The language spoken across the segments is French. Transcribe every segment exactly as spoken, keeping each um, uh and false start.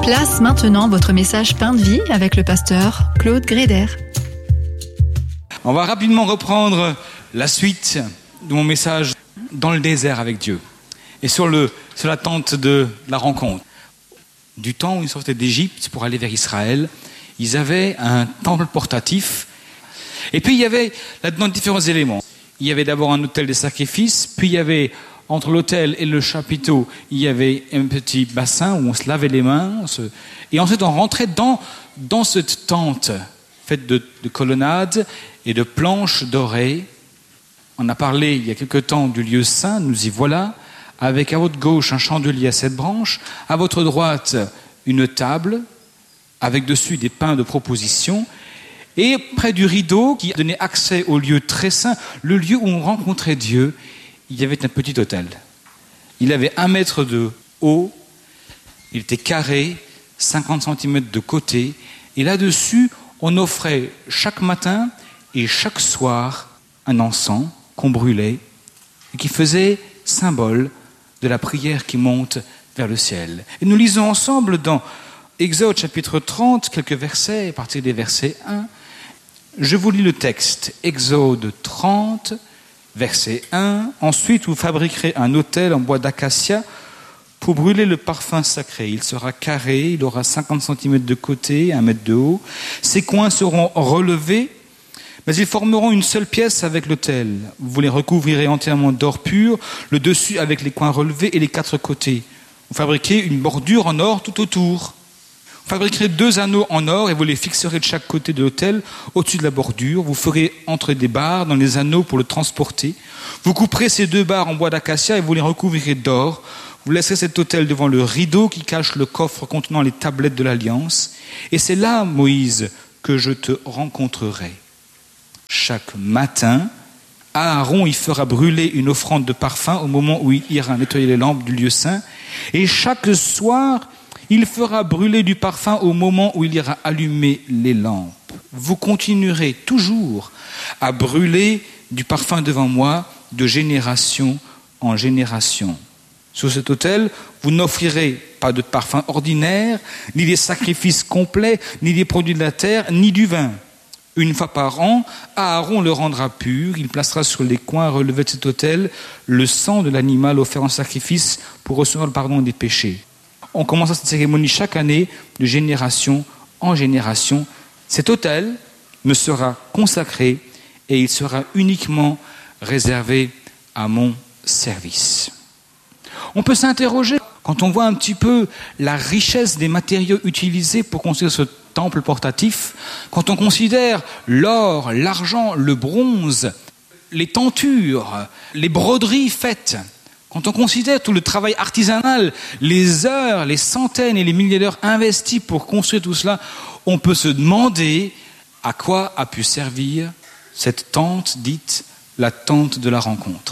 Place maintenant votre message Pain de vie avec le pasteur Claude Gréder. On va rapidement reprendre la suite de mon message dans le désert avec Dieu et sur, le, sur la tente de la rencontre. Du temps où ils sortaient d'Égypte pour aller vers Israël, ils avaient un temple portatif et puis il y avait là-dedans différents éléments. Il y avait d'abord un autel des sacrifices, puis il y avait entre l'autel et le chapiteau, il y avait un petit bassin où on se lavait les mains. On se... Et ensuite, on rentrait dans, dans cette tente faite de, de colonnades et de planches dorées. On a parlé il y a quelque temps du lieu saint, nous y voilà, avec à votre gauche un chandelier à sept branches, à votre droite une table, avec dessus des pains de proposition, et près du rideau qui donnait accès au lieu très saint, le lieu où on rencontrait Dieu, il y avait un petit autel. Il avait un mètre de haut, il était carré, cinquante centimètres de côté, et là-dessus, on offrait chaque matin et chaque soir un encens qu'on brûlait et qui faisait symbole de la prière qui monte vers le ciel. Et nous lisons ensemble dans Exode chapitre trente, quelques versets, à partir des versets un. Je vous lis le texte, Exode trente, verset un. Ensuite, vous fabriquerez un autel en bois d'acacia pour brûler le parfum sacré. Il sera carré, il aura cinquante centimètres de côté, un mètre de haut. Ses coins seront relevés, mais ils formeront une seule pièce avec l'autel. Vous les recouvrirez entièrement d'or pur, le dessus avec les coins relevés et les quatre côtés. Vous fabriquez une bordure en or tout autour. Vous fabriquerez deux anneaux en or et vous les fixerez de chaque côté de l'autel au-dessus de la bordure. Vous ferez entrer des barres dans les anneaux pour le transporter. Vous couperez ces deux barres en bois d'acacia et vous les recouvrirez d'or. Vous laisserez cet autel devant le rideau qui cache le coffre contenant les tablettes de l'Alliance. Et c'est là, Moïse, que je te rencontrerai. Chaque matin, Aaron y fera brûler une offrande de parfum au moment où il ira nettoyer les lampes du lieu saint. Et chaque soir, il fera brûler du parfum au moment où il ira allumer les lampes. Vous continuerez toujours à brûler du parfum devant moi de génération en génération. Sur cet autel, vous n'offrirez pas de parfum ordinaire, ni des sacrifices complets, ni des produits de la terre, ni du vin. Une fois par an, Aaron le rendra pur. Il placera sur les coins relevés de cet autel le sang de l'animal offert en sacrifice pour recevoir le pardon des péchés. On commence cette cérémonie chaque année, de génération en génération. Cet autel me sera consacré et il sera uniquement réservé à mon service. On peut s'interroger, quand on voit un petit peu la richesse des matériaux utilisés pour construire ce temple portatif, quand on considère l'or, l'argent, le bronze, les tentures, les broderies faites, quand on considère tout le travail artisanal, les heures, les centaines et les milliers d'heures investies pour construire tout cela, on peut se demander à quoi a pu servir cette tente dite la tente de la rencontre.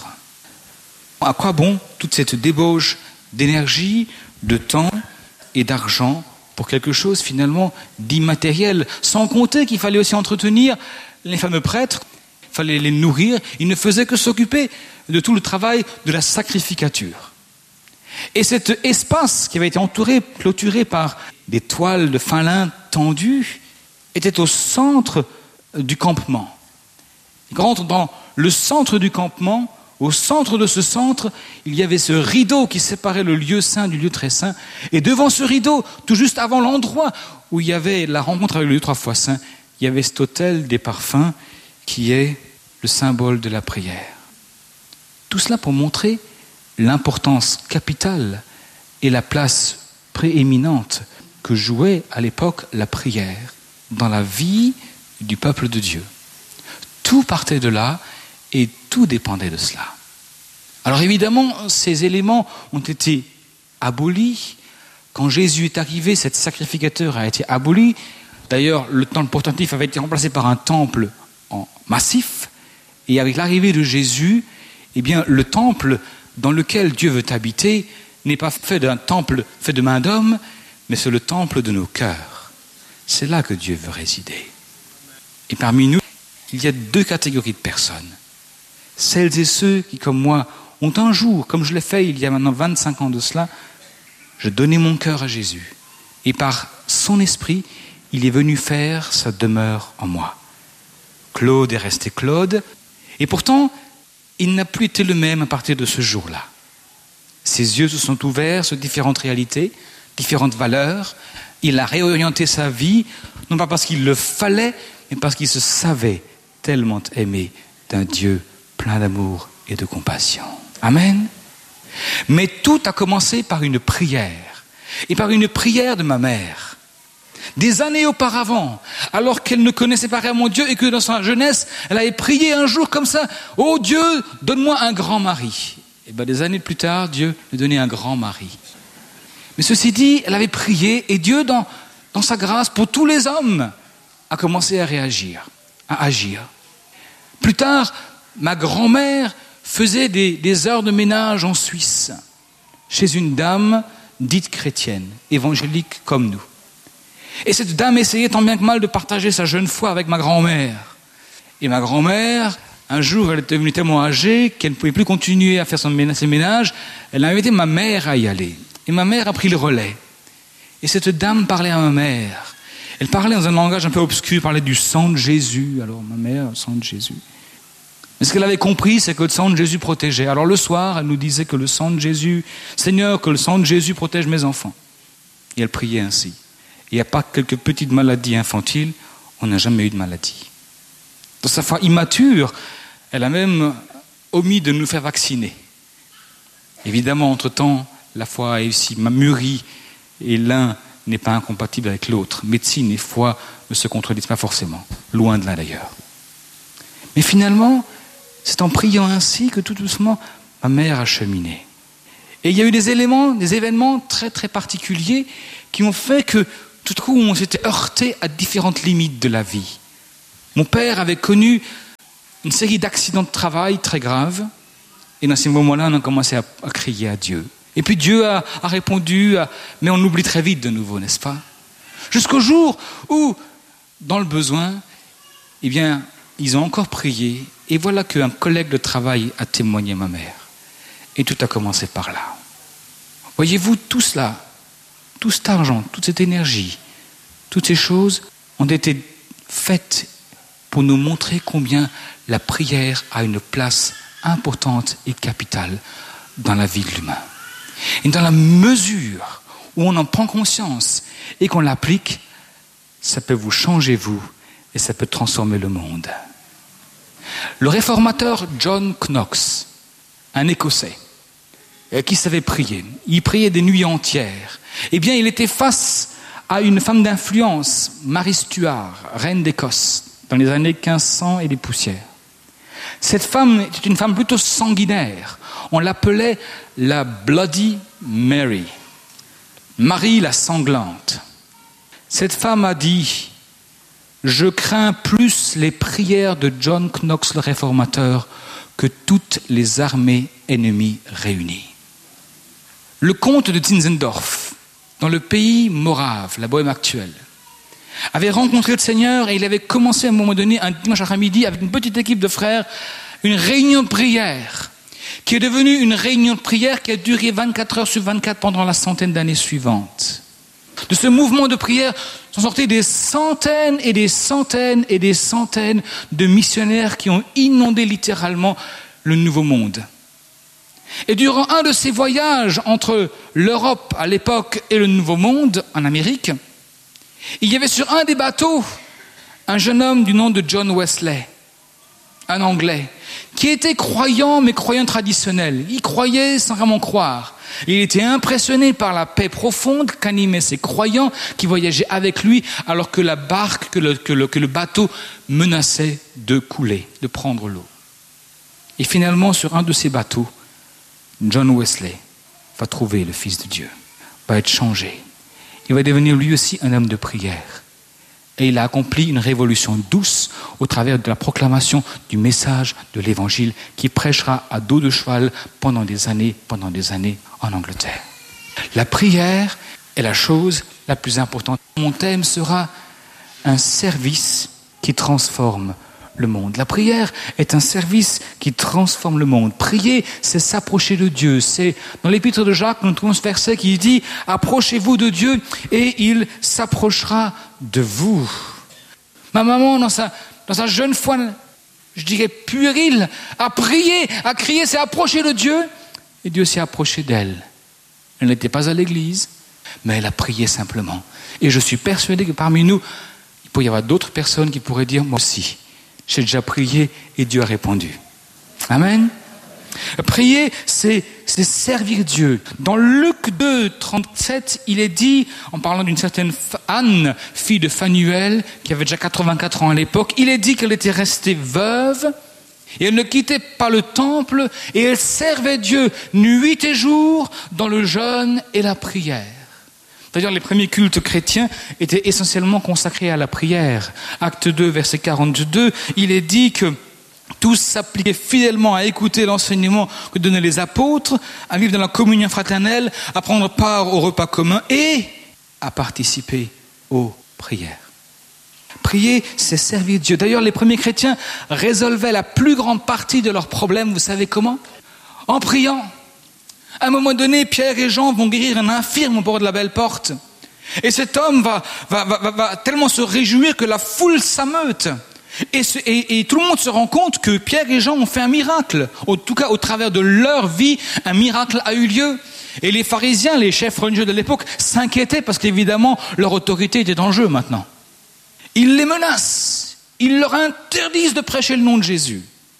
À quoi bon toute cette débauche d'énergie, de temps et d'argent pour quelque chose finalement d'immatériel, sans compter qu'il fallait aussi entretenir les fameux prêtres, il fallait les nourrir, ils ne faisaient que s'occuper de tout le travail de la sacrificature. Et cet espace qui avait été entouré, clôturé par des toiles de fin lin tendues, était au centre du campement. Il rentre dans le centre du campement. Au centre de ce centre, il y avait ce rideau qui séparait le lieu saint du lieu très saint. Et devant ce rideau, tout juste avant l'endroit où il y avait la rencontre avec le lieu trois fois saint, il y avait cet autel des parfums qui est le symbole de la prière. Tout cela pour montrer l'importance capitale et la place prééminente que jouait à l'époque la prière dans la vie du peuple de Dieu. Tout partait de là et tout dépendait de cela. Alors évidemment, ces éléments ont été abolis. Quand Jésus est arrivé, cette sacrificateur a été aboli. D'ailleurs, le temple portatif avait été remplacé par un temple en massif. Et avec l'arrivée de Jésus, eh bien, le temple dans lequel Dieu veut habiter n'est pas fait d'un temple fait de main d'homme, mais c'est le temple de nos cœurs. C'est là que Dieu veut résider. Et parmi nous, il y a deux catégories de personnes. Celles et ceux qui, comme moi, ont un jour, comme je l'ai fait il y a maintenant vingt-cinq ans de cela, je donnais mon cœur à Jésus. Et par son esprit, il est venu faire sa demeure en moi. Claude est resté Claude, et pourtant, il n'a plus été le même à partir de ce jour-là. Ses yeux se sont ouverts sur différentes réalités, différentes valeurs. Il a réorienté sa vie, non pas parce qu'il le fallait, mais parce qu'il se savait tellement aimé d'un Dieu plein d'amour et de compassion. Amen. Mais tout a commencé par une prière, et par une prière de ma mère. Des années auparavant, alors qu'elle ne connaissait pas réellement Dieu et que dans sa jeunesse, elle avait prié un jour comme ça, « Oh Dieu, donne-moi un grand mari ». Et bien des années plus tard, Dieu lui donnait un grand mari. Mais ceci dit, elle avait prié et Dieu, dans, dans sa grâce pour tous les hommes, a commencé à réagir, à agir. Plus tard, ma grand-mère faisait des, des heures de ménage en Suisse, chez une dame dite chrétienne, évangélique comme nous. Et cette dame essayait tant bien que mal de partager sa jeune foi avec ma grand-mère. Et ma grand-mère, un jour, elle était devenue tellement âgée qu'elle ne pouvait plus continuer à faire son ménage, ses ménages. Elle a invité ma mère à y aller. Et ma mère a pris le relais. Et cette dame parlait à ma mère. Elle parlait dans un langage un peu obscur, elle parlait du sang de Jésus. Alors ma mère, le sang de Jésus. Mais ce qu'elle avait compris, c'est que le sang de Jésus protégeait. Alors le soir, elle nous disait que le sang de Jésus, Seigneur, que le sang de Jésus protège mes enfants. Et elle priait ainsi. Il n'y a pas quelques petites maladies infantiles, on n'a jamais eu de maladie. Dans sa foi immature, elle a même omis de nous faire vacciner. Évidemment, entre-temps, la foi a aussi mûri et l'un n'est pas incompatible avec l'autre. Médecine et foi ne se contredisent pas forcément, loin de là d'ailleurs. Mais finalement, c'est en priant ainsi que tout doucement, ma mère a cheminé. Et il y a eu des éléments, des événements très très particuliers qui ont fait que tout à coup, on s'était heurté à différentes limites de la vie. Mon père avait connu une série d'accidents de travail très graves. Et dans ces moments-là, on a commencé à, à crier à Dieu. Et puis Dieu a, a répondu, à, mais on oublie très vite de nouveau, n'est-ce pas? Jusqu'au jour où, dans le besoin, eh bien, ils ont encore prié. Et voilà qu'un collègue de travail a témoigné à ma mère. Et tout a commencé par là. Voyez-vous, tout cela, tout cet argent, toute cette énergie, toutes ces choses ont été faites pour nous montrer combien la prière a une place importante et capitale dans la vie de l'humain. Et dans la mesure où on en prend conscience et qu'on l'applique, ça peut vous changer vous et ça peut transformer le monde. Le réformateur John Knox, un Écossais, qui savait prier, il priait des nuits entières. Eh bien, il était face à une femme d'influence, Marie Stuart, reine d'Écosse, dans les années quinze cents et des poussières. Cette femme était une femme plutôt sanguinaire. On l'appelait la Bloody Mary, Marie la sanglante. Cette femme a dit « Je crains plus les prières de John Knox le réformateur que toutes les armées ennemies réunies. » Le comte de Zinzendorf, dans le pays morave, la Bohême actuelle, avait rencontré le Seigneur et il avait commencé à un moment donné, un dimanche après-midi, avec une petite équipe de frères, une réunion de prière, qui est devenue une réunion de prière qui a duré vingt-quatre heures sur vingt-quatre pendant la centaine d'années suivantes. De ce mouvement de prière sont sortis des centaines et des centaines et des centaines de missionnaires qui ont inondé littéralement le Nouveau Monde. Et durant un de ces voyages entre l'Europe à l'époque et le Nouveau Monde, en Amérique, il y avait sur un des bateaux un jeune homme du nom de John Wesley, un Anglais, qui était croyant, mais croyant traditionnel. Il croyait sans vraiment croire. Il était impressionné par la paix profonde qu'animaient ces croyants qui voyageaient avec lui, alors que la barque, que le, que le, que le bateau menaçait de couler, de prendre l'eau. Et finalement, sur un de ces bateaux, John Wesley va trouver le Fils de Dieu, va être changé. Il va devenir lui aussi un homme de prière. Et il a accompli une révolution douce au travers de la proclamation du message de l'Évangile qui prêchera à dos de cheval pendant des années, pendant des années en Angleterre. La prière est la chose la plus importante. Mon thème sera un service qui transforme le monde. La prière est un service qui transforme le monde. Prier, c'est s'approcher de Dieu. C'est dans l'épître de Jacques, nous trouvons ce verset qui dit « Approchez-vous de Dieu et il s'approchera de vous ». Ma maman, dans sa, dans sa jeune foi, je dirais puérile, a prié, a crié, s'est approchée de Dieu et Dieu s'est approché d'elle. Elle n'était pas à l'église, mais elle a prié simplement. Et je suis persuadé que parmi nous, il peut y avoir d'autres personnes qui pourraient dire « Moi aussi, j'ai déjà prié et Dieu a répondu. » Amen. Prier, c'est, c'est servir Dieu. Dans Luc deux, trente-sept, il est dit, en parlant d'une certaine Anne, fille de Phanuel, qui avait déjà quatre-vingt-quatre ans à l'époque, il est dit qu'elle était restée veuve, et elle ne quittait pas le temple, et elle servait Dieu nuit et jour dans le jeûne et la prière. D'ailleurs, les premiers cultes chrétiens étaient essentiellement consacrés à la prière. Acte deux, verset quarante-deux, il est dit que tous s'appliquaient fidèlement à écouter l'enseignement que donnaient les apôtres, à vivre dans la communion fraternelle, à prendre part au repas commun et à participer aux prières. Prier, c'est servir Dieu. D'ailleurs, les premiers chrétiens résolvaient la plus grande partie de leurs problèmes, vous savez comment ? En priant. À un moment donné, Pierre et Jean vont guérir un infirme au bord de la belle porte. Et cet homme va, va, va, va, va tellement se réjouir que la foule s'ameute. Et, ce, et, et tout le monde se rend compte que Pierre et Jean ont fait un miracle. En tout cas, au travers de leur vie, un miracle a eu lieu. Et les pharisiens, les chefs religieux de l'époque, s'inquiétaient parce qu'évidemment, leur autorité était en jeu maintenant. Ils les menacent. Ils leur interdisent de prêcher le nom de Jésus.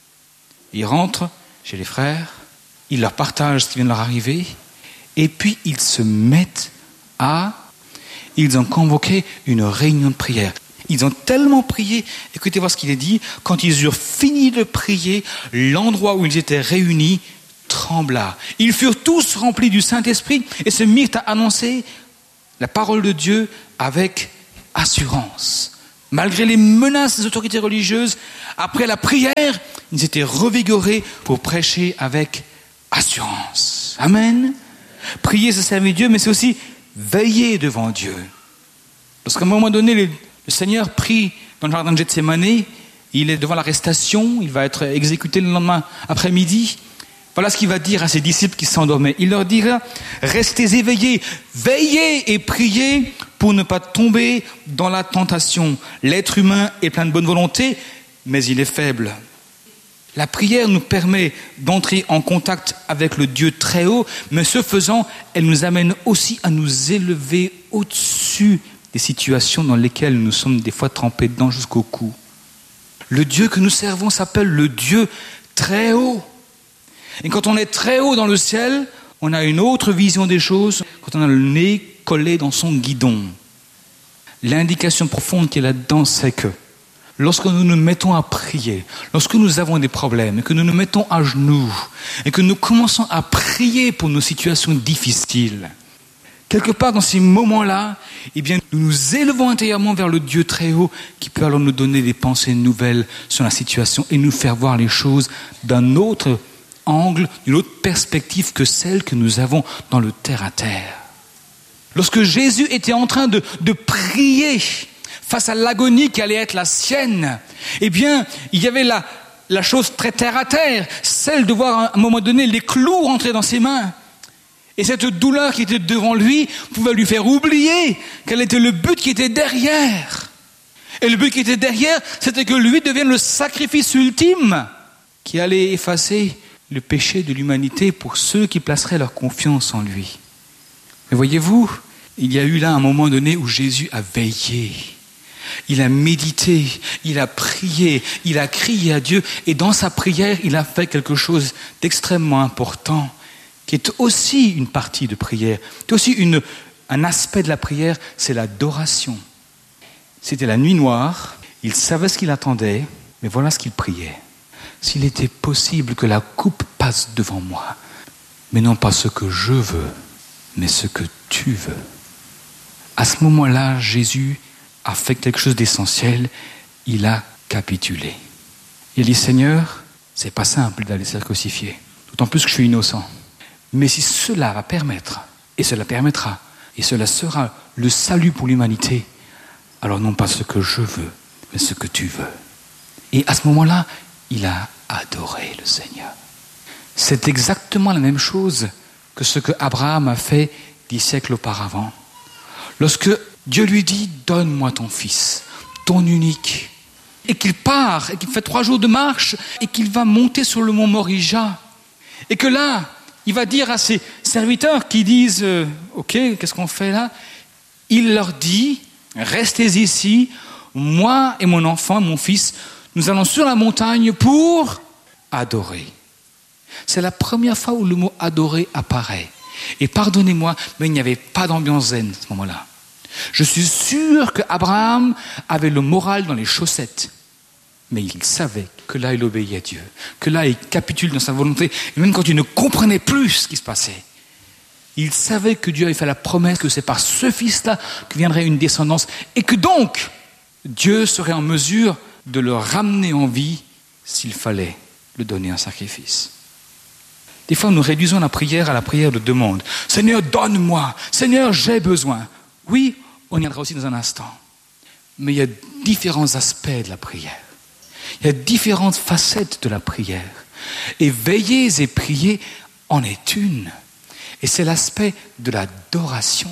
Ils rentrent chez les frères. Ils leur partagent ce qui vient de leur arriver. Et puis, ils se mettent à... Ils ont convoqué une réunion de prière. Ils ont tellement prié, écoutez voir ce qu'il est dit, quand ils eurent fini de prier, l'endroit où ils étaient réunis trembla. Ils furent tous remplis du Saint-Esprit et se mirent à annoncer la parole de Dieu avec assurance. Malgré les menaces des autorités religieuses, après la prière, ils étaient revigorés pour prêcher avec assurance. Amen. Prier, c'est servir Dieu, mais c'est aussi veiller devant Dieu. Parce qu'à un moment donné, les Le Seigneur prie dans le jardin de Gethsémani, il est devant l'arrestation, il va être exécuté le lendemain après-midi. Voilà ce qu'il va dire à ses disciples qui s'endormaient. Il leur dira, restez éveillés, veillez et priez pour ne pas tomber dans la tentation. L'être humain est plein de bonne volonté, mais il est faible. La prière nous permet d'entrer en contact avec le Dieu très haut, mais ce faisant, elle nous amène aussi à nous élever au-dessus des situations dans lesquelles nous sommes des fois trempés dedans jusqu'au cou. Le Dieu que nous servons s'appelle le Dieu très haut. Et quand on est très haut dans le ciel, on a une autre vision des choses quand on a le nez collé dans son guidon. L'indication profonde qui est là-dedans, c'est que lorsque nous nous mettons à prier, lorsque nous avons des problèmes, et que nous nous mettons à genoux, et que nous commençons à prier pour nos situations difficiles, quelque part dans ces moments-là, eh bien, nous nous élevons intérieurement vers le Dieu très haut qui peut alors nous donner des pensées nouvelles sur la situation et nous faire voir les choses d'un autre angle, d'une autre perspective que celle que nous avons dans le terre-à-terre. Lorsque Jésus était en train de, de prier face à l'agonie qui allait être la sienne, eh bien, il y avait la, la chose très terre-à-terre, celle de voir à un moment donné les clous rentrer dans ses mains. Et cette douleur qui était devant lui pouvait lui faire oublier quel était le but qui était derrière. Et le but qui était derrière, c'était que lui devienne le sacrifice ultime qui allait effacer le péché de l'humanité pour ceux qui placeraient leur confiance en lui. Mais voyez-vous, il y a eu là un moment donné où Jésus a veillé. Il a médité, il a prié, il a crié à Dieu. Et dans sa prière, il a fait quelque chose d'extrêmement important, qui est aussi une partie de prière, qui est aussi une, un aspect de la prière, c'est l'adoration. C'était la nuit noire, il savait ce qu'il attendait, mais voilà ce qu'il priait. S'il était possible que la coupe passe devant moi, mais non pas ce que je veux, mais ce que tu veux. À ce moment-là, Jésus a fait quelque chose d'essentiel, il a capitulé. Il dit, Seigneur, c'est pas simple d'aller se faire crucifier, d'autant plus que je suis innocent. Mais si cela va permettre, et cela permettra, et cela sera le salut pour l'humanité, alors non pas ce que je veux, mais ce que tu veux. Et à ce moment-là, il a adoré le Seigneur. C'est exactement la même chose que ce que Abraham a fait dix siècles auparavant. Lorsque Dieu lui dit « Donne-moi ton fils, ton unique », et qu'il part, et qu'il fait trois jours de marche, et qu'il va monter sur le mont Morija, et que là, il va dire à ses serviteurs qui disent euh, « Ok, qu'est-ce qu'on fait là ?» Il leur dit « Restez ici, moi et mon enfant, mon fils, nous allons sur la montagne pour adorer. » C'est la première fois où le mot « adorer » apparaît. Et pardonnez-moi, mais il n'y avait pas d'ambiance zen à ce moment-là. Je suis sûr qu'Abraham avait le moral dans les chaussettes. Mais il savait que là, il obéit à Dieu. Que là, il capitule dans sa volonté. Et même quand il ne comprenait plus ce qui se passait, il savait que Dieu avait fait la promesse que c'est par ce fils-là que viendrait une descendance. Et que donc, Dieu serait en mesure de le ramener en vie s'il fallait le donner en sacrifice. Des fois, nous réduisons la prière à la prière de demande. « Seigneur, donne-moi. Seigneur, j'ai besoin. » Oui, on y viendra aussi dans un instant. Mais il y a différents aspects de la prière. Il y a différentes facettes de la prière. Et veiller et prier en est une. Et c'est l'aspect de l'adoration.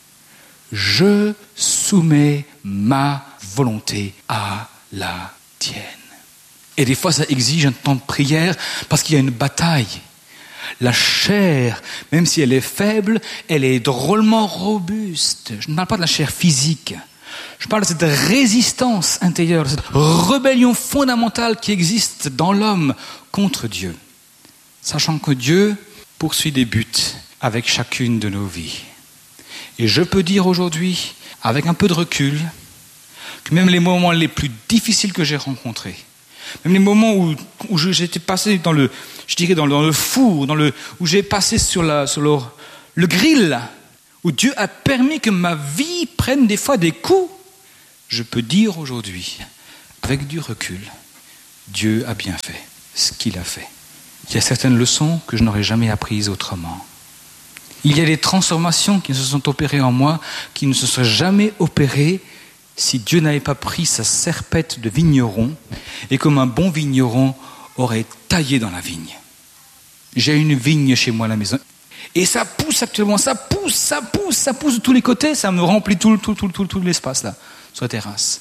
Je soumets ma volonté à la tienne. Et des fois, ça exige un temps de prière parce qu'il y a une bataille. La chair, même si elle est faible, elle est drôlement robuste. Je ne parle pas de la chair physique. Je parle de cette résistance intérieure, de cette rébellion fondamentale qui existe dans l'homme contre Dieu. Sachant que Dieu poursuit des buts avec chacune de nos vies. Et je peux dire aujourd'hui, avec un peu de recul, que même les moments les plus difficiles que j'ai rencontrés, même les moments où, où j'étais passé dans le, je dirais dans le, dans le four, dans le, où j'ai passé sur, la, sur le, le grill, où Dieu a permis que ma vie prenne des fois des coups, je peux dire aujourd'hui, avec du recul, Dieu a bien fait ce qu'il a fait. Il y a certaines leçons que je n'aurais jamais apprises autrement. Il y a des transformations qui se sont opérées en moi, qui ne se seraient jamais opérées si Dieu n'avait pas pris sa serpette de vigneron et comme un bon vigneron aurait taillé dans la vigne. J'ai une vigne chez moi à la maison et ça pousse actuellement, ça pousse, ça pousse, ça pousse de tous les côtés, ça me remplit tout, tout, tout, tout, tout l'espace là, sur la terrasse.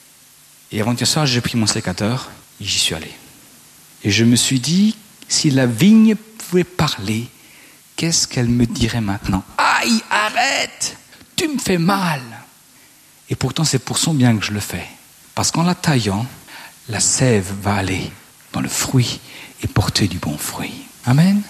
Et avant-hier soir, j'ai pris mon sécateur et j'y suis allé. Et je me suis dit, si la vigne pouvait parler, qu'est-ce qu'elle me dirait maintenant ? Aïe, arrête, tu me fais mal. Et pourtant, c'est pour son bien que je le fais. Parce qu'en la taillant, la sève va aller dans le fruit et porter du bon fruit. Amen.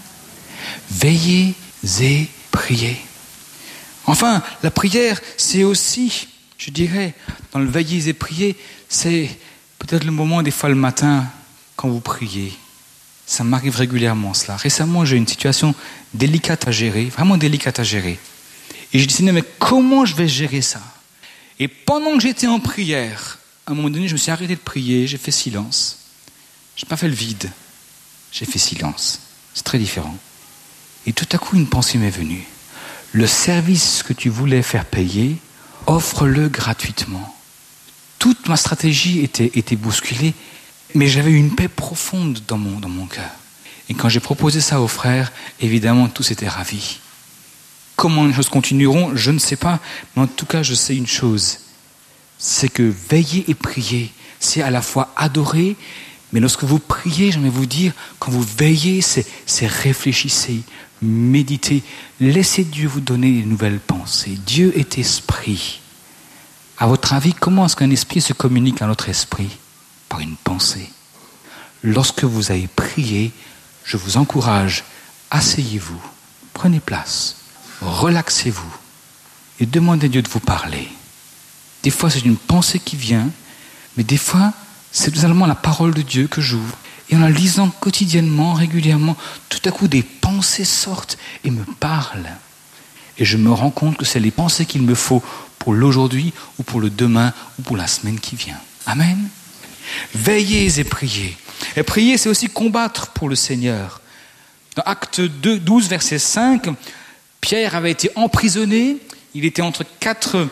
Veillez et priez. Enfin, la prière, c'est aussi, je dirais, dans le veiller et prier, c'est peut-être le moment, des fois le matin, quand vous priez. Ça m'arrive régulièrement, cela. Récemment, j'ai une situation délicate à gérer, vraiment délicate à gérer. Et je disais, mais comment je vais gérer ça ? Et pendant que j'étais en prière, à un moment donné, je me suis arrêté de prier, j'ai fait silence. Je n'ai pas fait le vide, j'ai fait silence. C'est très différent. Et tout à coup, une pensée m'est venue. Le service que tu voulais faire payer, offre-le gratuitement. Toute ma stratégie était, était bousculée, mais j'avais une paix profonde dans mon, dans mon cœur. Et quand j'ai proposé ça aux frères, évidemment, tous étaient ravis. Comment les choses continueront, je ne sais pas, mais en tout cas, je sais une chose, c'est que veiller et prier, c'est à la fois adorer, mais lorsque vous priez, j'aimerais vous dire, quand vous veillez, c'est, c'est réfléchissez, méditez, laissez Dieu vous donner de nouvelles pensées. Dieu est esprit. À votre avis, comment est-ce qu'un esprit se communique à notre esprit ? Par une pensée. Lorsque vous avez prié, je vous encourage, asseyez-vous, prenez place. Relaxez-vous et demandez à Dieu de vous parler. Des fois, c'est une pensée qui vient, mais des fois, c'est tout simplement la parole de Dieu que j'ouvre. Et en la lisant quotidiennement, régulièrement, tout à coup, des pensées sortent et me parlent. Et je me rends compte que c'est les pensées qu'il me faut pour l'aujourd'hui ou pour le demain ou pour la semaine qui vient. Amen. Veillez et priez. Et prier, c'est aussi combattre pour le Seigneur. Dans Acte deux, douze, verset cinq, Pierre avait été emprisonné, il était entre quatre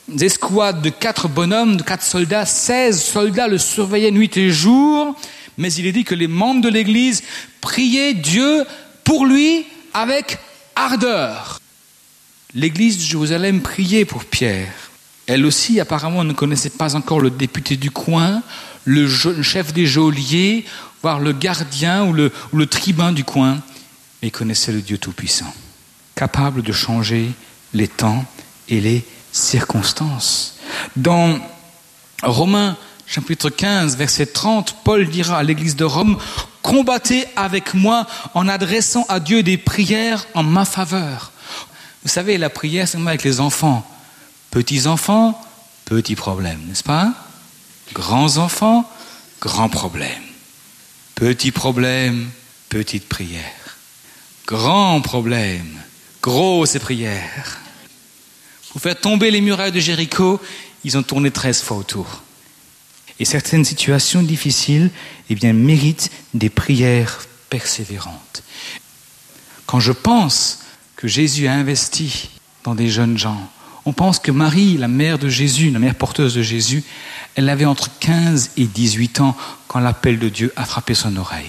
escouades de quatre bonhommes, de quatre soldats, seize soldats le surveillaient nuit et jour, mais il est dit que les membres de l'Église priaient Dieu pour lui avec ardeur. L'Église de Jérusalem priait pour Pierre. Elle aussi, apparemment, ne connaissait pas encore le député du coin, le chef des geôliers, voire le gardien ou le, ou le tribun du coin, mais connaissait le Dieu Tout-Puissant, capable de changer les temps et les circonstances. Dans Romains chapitre quinze, verset trente, Paul dira à l'église de Rome, « Combattez avec moi en adressant à Dieu des prières en ma faveur. » Vous savez, la prière, c'est comme avec les enfants. Petits enfants, petits problèmes, n'est-ce pas? Grands enfants, grands problèmes. Petits problèmes, petites prières. Grands problèmes, grosses prières. Pour faire tomber les murailles de Jéricho, ils ont tourné treize fois autour. Et certaines situations difficiles, eh bien, méritent des prières persévérantes. Quand je pense que Jésus a investi dans des jeunes gens, on pense que Marie, la mère de Jésus, la mère porteuse de Jésus, elle avait entre quinze et dix-huit ans quand l'appel de Dieu a frappé son oreille.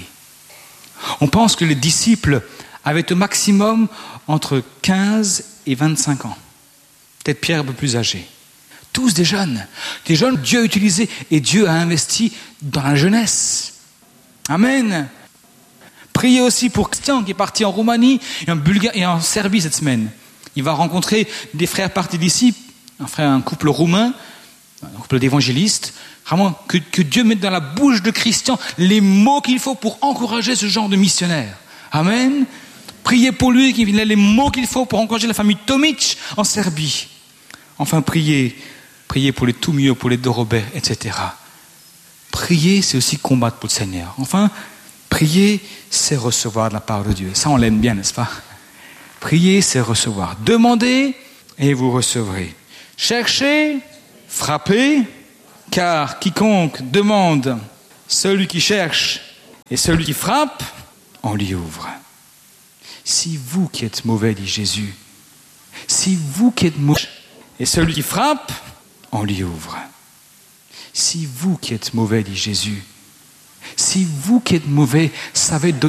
On pense que les disciples avaient au maximum entre quinze et vingt-cinq ans. Peut-être Pierre un peu plus âgé. Tous des jeunes. Des jeunes, Dieu a utilisé et Dieu a investi dans la jeunesse. Amen. Priez aussi pour Christian qui est parti en Roumanie et en, Bulga- et en Serbie cette semaine. Il va rencontrer des frères partis d'ici, un frère, un couple roumain, un couple d'évangélistes. Vraiment, que, que Dieu mette dans la bouche de Christian les mots qu'il faut pour encourager ce genre de missionnaire. Amen. Priez pour lui qu'il ait les mots qu'il faut pour encourager la famille Tomic en Serbie. Enfin, priez, priez pour les tout mieux, pour les Dorobert, et cetera. Prier, c'est aussi combattre pour le Seigneur. Enfin, prier, c'est recevoir de la part de Dieu. Ça, on l'aime bien, n'est-ce pas? Prier, c'est recevoir. Demandez et vous recevrez. Cherchez, frappez, car quiconque demande, celui qui cherche et celui qui frappe, on lui ouvre. Si vous qui êtes mauvais, dit Jésus, si vous qui êtes mauvais, et celui qui frappe, on lui ouvre. Si vous qui êtes mauvais, dit Jésus, si vous qui êtes mauvais savez donner